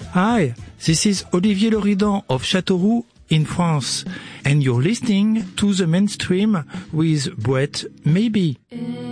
Hi, this is Olivier Loridan of Châteauroux in France, and you're listening to The Mainstream with Brett Maybe.